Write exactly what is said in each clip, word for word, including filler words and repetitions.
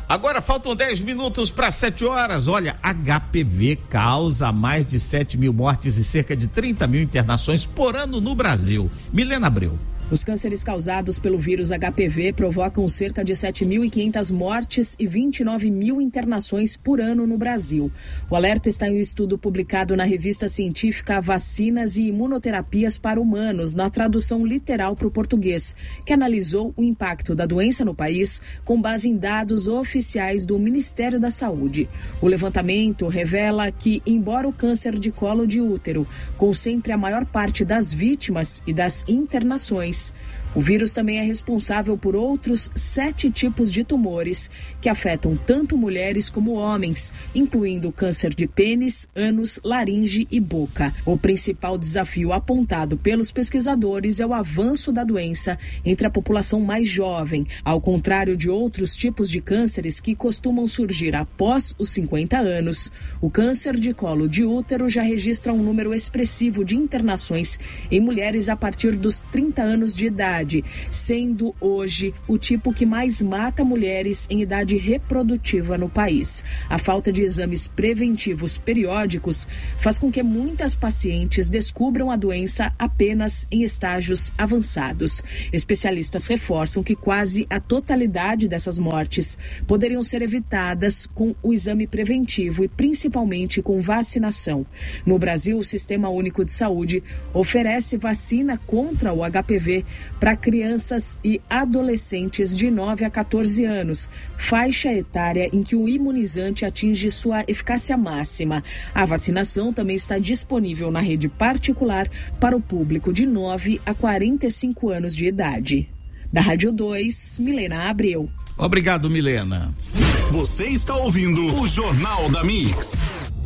Agora faltam dez minutos para sete horas. Olha, H P V causa mais de sete mil mortes e cerca de trinta mil internações por ano no Brasil. Milena Abreu. Os cânceres causados pelo vírus H P V provocam cerca de sete mil e quinhentas mortes e vinte e nove mil internações por ano no Brasil. O alerta está em um estudo publicado na revista científica Vacinas e Imunoterapias para Humanos, na tradução literal para o português, que analisou o impacto da doença no país com base em dados oficiais do Ministério da Saúde. O levantamento revela que, embora o câncer de colo de útero concentre a maior parte das vítimas e das internações, o vírus também é responsável por outros sete tipos de tumores que afetam tanto mulheres como homens, incluindo câncer de pênis, ânus, laringe e boca. O principal desafio apontado pelos pesquisadores é o avanço da doença entre a população mais jovem, ao contrário de outros tipos de cânceres que costumam surgir após os cinquenta anos. O câncer de colo de útero já registra um número expressivo de internações em mulheres a partir dos trinta anos de idade, sendo hoje o tipo que mais mata mulheres em idade reprodutiva no país. A falta de exames preventivos periódicos faz com que muitas pacientes descubram a doença apenas em estágios avançados. Especialistas reforçam que quase a totalidade dessas mortes poderiam ser evitadas com o exame preventivo e principalmente com vacinação. No Brasil, o Sistema Único de Saúde oferece vacina contra o H P V para crianças e adolescentes de nove a quatorze anos, faixa etária em que o imunizante atinge sua eficácia máxima. A vacinação também está disponível na rede particular para o público de nove a quarenta e cinco anos de idade. Da Rádio dois, Milena Abreu. Obrigado, Milena. Você está ouvindo o Jornal da Mix.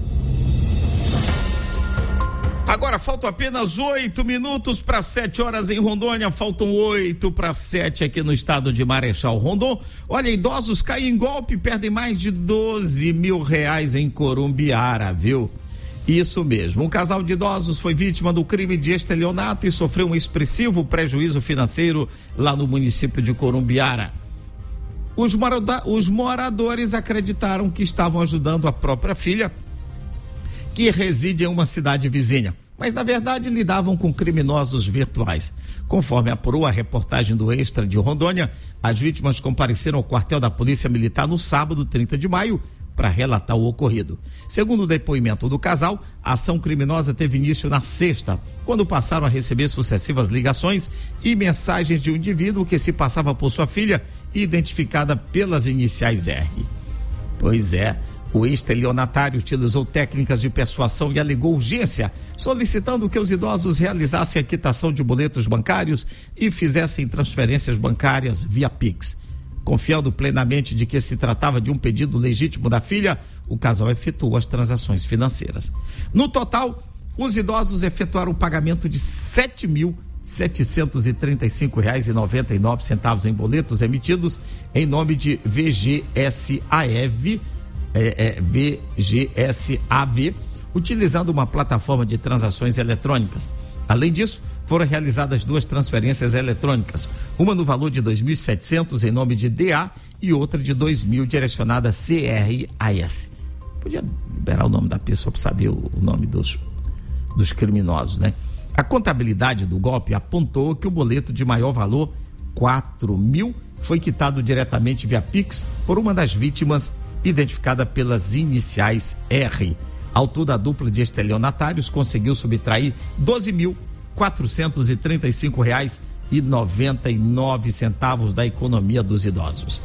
Agora faltam apenas oito minutos para sete horas em Rondônia, faltam oito para sete aqui no estado de Marechal Rondon. Olha, idosos caem em golpe e perdem mais de doze mil reais em Corumbiara, viu? Isso mesmo, um casal de idosos foi vítima do crime de estelionato e sofreu um expressivo prejuízo financeiro lá no município de Corumbiara. Os, morada- os moradores acreditaram que estavam ajudando a própria filha, que reside em uma cidade vizinha, mas na verdade lidavam com criminosos virtuais. Conforme apurou a reportagem do Extra de Rondônia, as vítimas compareceram ao quartel da Polícia Militar no sábado, trinta de maio, para relatar o ocorrido. Segundo o depoimento do casal, a ação criminosa teve início na sexta, quando passaram a receber sucessivas ligações e mensagens de um indivíduo que se passava por sua filha, identificada pelas iniciais R. Pois é, o estelionatário utilizou técnicas de persuasão e alegou urgência, solicitando que os idosos realizassem a quitação de boletos bancários e fizessem transferências bancárias via Pix. Confiando plenamente de que se tratava de um pedido legítimo da filha, o casal efetuou as transações financeiras. No total, os idosos efetuaram o pagamento de sete mil setecentos e trinta e cinco reais e noventa e nove centavos em boletos emitidos em nome de V G S A V, É, é, V G S A V, utilizando uma plataforma de transações eletrônicas. Além disso, foram realizadas duas transferências eletrônicas, uma no valor de dois mil e setecentos em nome de D A e outra de dois mil direcionada a C R A S. Podia liberar o nome da pessoa para saber o, o nome dos, dos criminosos, né? A contabilidade do golpe apontou que o boleto de maior valor, quatro mil, foi quitado diretamente via Pix por uma das vítimas, identificada pelas iniciais R. Ao todo, a dupla de estelionatários conseguiu subtrair doze mil quatrocentos e trinta e cinco reais e noventa e nove centavos da economia dos idosos.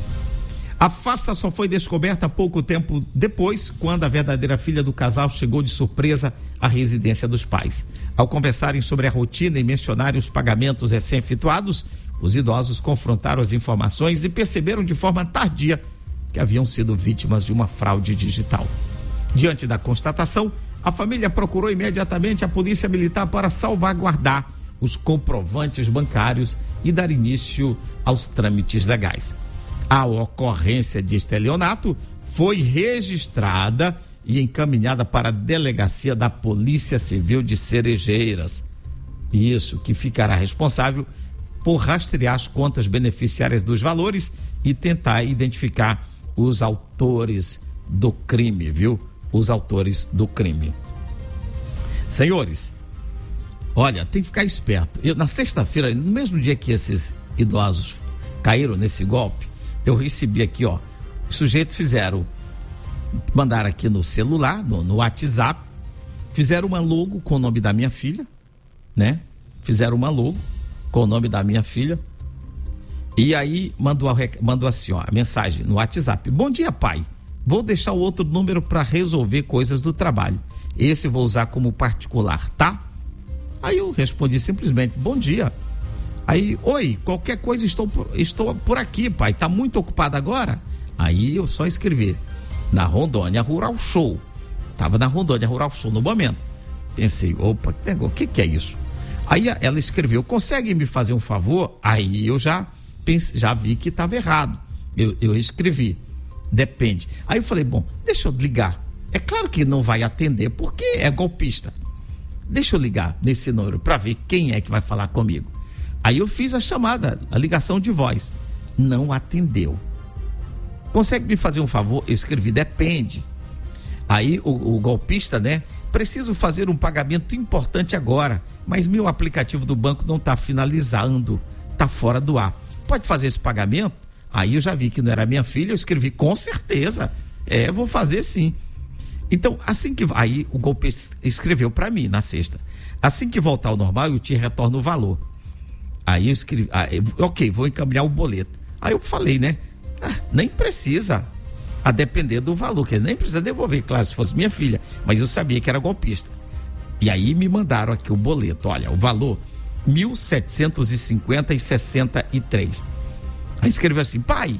A farsa só foi descoberta pouco tempo depois, quando a verdadeira filha do casal chegou de surpresa à residência dos pais. Ao conversarem sobre a rotina e mencionarem os pagamentos recém-efetuados, os idosos confrontaram as informações e perceberam de forma tardia que haviam sido vítimas de uma fraude digital. Diante da constatação, a família procurou imediatamente a Polícia Militar para salvaguardar os comprovantes bancários e dar início aos trâmites legais. A ocorrência de estelionato foi registrada e encaminhada para a Delegacia da Polícia Civil de Cerejeiras. Isso, que ficará responsável por rastrear as contas beneficiárias dos valores e tentar identificar os autores do crime, viu? Os autores do crime. Senhores, olha, tem que ficar esperto. Eu, na sexta-feira, no mesmo dia que esses idosos caíram nesse golpe, eu recebi aqui, ó, os sujeitos fizeram, mandaram aqui no celular, no, no WhatsApp, fizeram uma logo com o nome da minha filha, né? Fizeram uma logo com o nome da minha filha, e aí mandou, a, mandou assim, ó, a mensagem no WhatsApp: bom dia, pai, vou deixar o outro número para resolver coisas do trabalho, esse vou usar como particular, tá? Aí eu respondi simplesmente: bom dia. Aí, oi, qualquer coisa, estou por, estou por aqui, pai, tá muito ocupado agora? Aí eu só escrevi: na Rondônia Rural Show. Tava na Rondônia Rural Show no momento. Pensei, opa, o que que é isso? Aí ela escreveu: consegue me fazer um favor? Aí eu já pense, já vi que estava errado. Eu, eu escrevi: depende. Aí eu falei, bom, deixa eu ligar. É claro que não vai atender porque é golpista. Deixa eu ligar nesse número para ver quem é que vai falar comigo. Aí eu fiz a chamada, a ligação de voz. Não atendeu. Consegue me fazer um favor? Eu escrevi: depende. Aí o, o golpista, né? Preciso fazer um pagamento importante agora, mas meu aplicativo do banco não está finalizando, está fora do ar. Pode fazer esse pagamento? Aí eu já vi que não era minha filha, eu escrevi: com certeza, é, vou fazer sim. Então, assim que... Aí o golpista escreveu para mim na sexta: assim que voltar ao normal, eu te retorno o valor. Aí eu escrevi: ah, eu, ok, vou encaminhar o boleto. Aí eu falei, né? Ah, nem precisa, a depender do valor, que nem precisa devolver, claro, se fosse minha filha, mas eu sabia que era golpista. E aí me mandaram aqui o boleto, olha, o valor mil setecentos e cinquenta e sessenta e três. Aí escreveu assim: pai,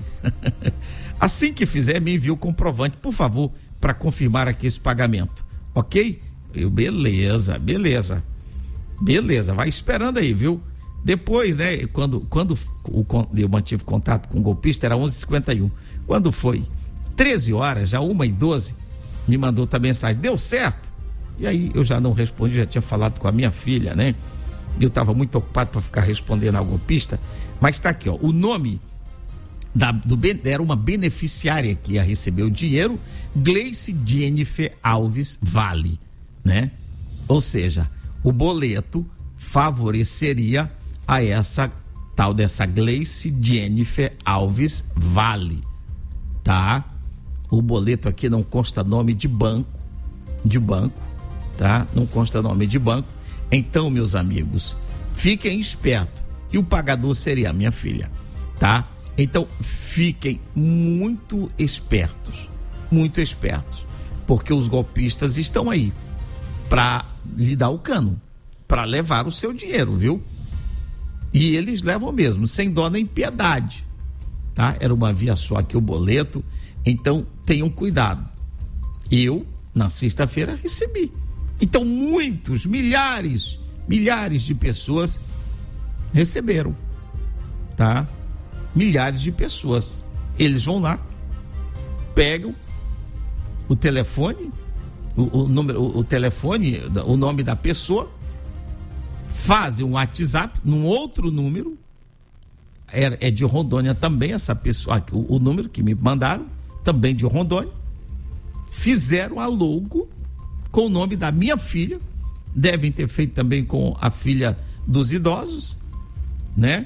assim que fizer, me envia o comprovante, por favor, para confirmar aqui esse pagamento, ok? Eu, beleza, beleza, beleza, vai esperando aí, viu? Depois, né, quando, quando o, eu mantive contato com o golpista, era onze e cinquenta e um. Quando foi treze horas, já uma e doze, me mandou outra mensagem: deu certo? E aí eu já não respondi, já tinha falado com a minha filha, né? Eu estava muito ocupado para ficar respondendo ao golpista, mas está aqui, ó, o nome da, do, era uma beneficiária que ia receber o dinheiro, Gleice Jennifer Alves Vale, né? Ou seja, o boleto favoreceria a essa tal dessa Gleice Jennifer Alves Vale, tá? O boleto aqui não consta nome de banco, de banco, tá? Não consta nome de banco. Então, meus amigos, fiquem espertos. E o pagador seria a minha filha, tá? Então, fiquem muito espertos, muito espertos, porque os golpistas estão aí para lhe dar o cano, para levar o seu dinheiro, viu? E eles levam mesmo, sem dó nem piedade, tá? Era uma via só aqui o boleto, então tenham cuidado. Eu, na sexta-feira, recebi. Então, muitos, milhares, milhares de pessoas receberam, tá? Milhares de pessoas. Eles vão lá, pegam o telefone, o, o número, o, o telefone, o nome da pessoa, fazem um WhatsApp num outro número, é, é de Rondônia também, essa pessoa, o, o número que me mandaram, também de Rondônia, fizeram a logo com o nome da minha filha, devem ter feito também com a filha dos idosos, né?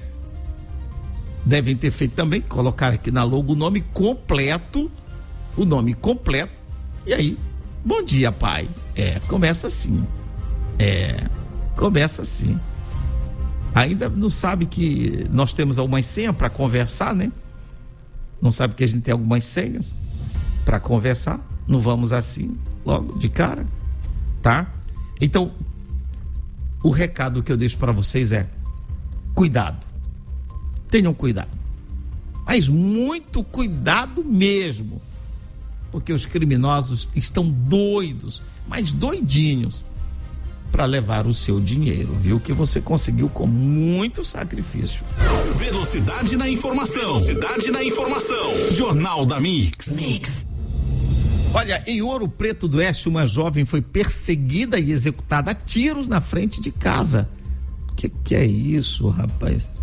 Devem ter feito também, colocar aqui na logo o nome completo, o nome completo, e aí, bom dia, pai. É, começa assim, é... Começa assim. Ainda não sabe que nós temos algumas senhas para conversar, né? Não sabe que a gente tem algumas senhas para conversar. Não vamos assim, logo de cara, tá? Então, o recado que eu deixo para vocês é: cuidado. Tenham cuidado. Mas muito cuidado mesmo. Porque os criminosos estão doidos, mas doidinhos, para levar o seu dinheiro, viu? Que você conseguiu com muito sacrifício. Velocidade na informação. Velocidade na informação. Jornal da Mix. Mix. Olha, em Ouro Preto do Oeste, uma jovem foi perseguida e executada a tiros na frente de casa. Que que é isso, rapaz?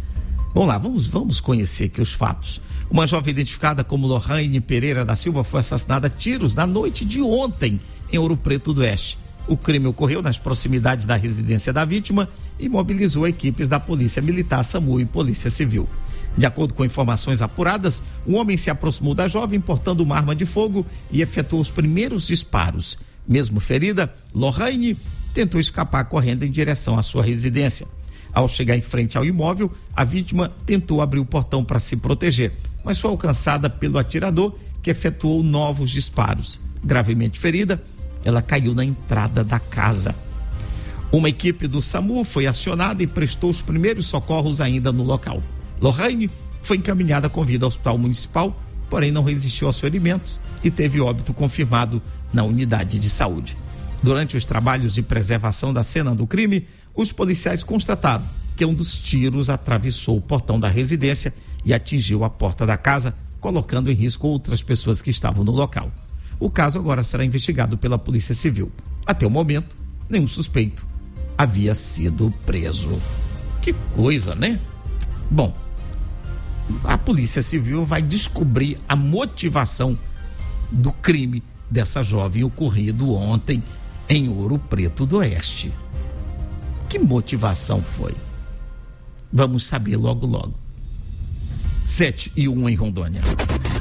Vamos lá, vamos, vamos conhecer aqui os fatos. Uma jovem identificada como Lohane Pereira da Silva foi assassinada a tiros na noite de ontem em Ouro Preto do Oeste. O crime ocorreu nas proximidades da residência da vítima e mobilizou equipes da Polícia Militar, SAMU e Polícia Civil. De acordo com informações apuradas, um homem se aproximou da jovem portando uma arma de fogo e efetuou os primeiros disparos. Mesmo ferida, Lohane tentou escapar correndo em direção à sua residência. Ao chegar em frente ao imóvel, a vítima tentou abrir o portão para se proteger, mas foi alcançada pelo atirador, que efetuou novos disparos. Gravemente ferida, ela caiu na entrada da casa. Uma equipe do SAMU foi acionada e prestou os primeiros socorros ainda no local. Lohane foi encaminhada com vida ao Hospital Municipal, porém não resistiu aos ferimentos e teve óbito confirmado na unidade de saúde. Durante os trabalhos de preservação da cena do crime, os policiais constataram que um dos tiros atravessou o portão da residência e atingiu a porta da casa, colocando em risco outras pessoas que estavam no local. O caso agora será investigado pela Polícia Civil. Até o momento, nenhum suspeito havia sido preso. Que coisa, né? Bom, a Polícia Civil vai descobrir a motivação do crime dessa jovem ocorrido ontem em Ouro Preto do Oeste. Que motivação foi? Vamos saber logo logo. Sete e um em Rondônia.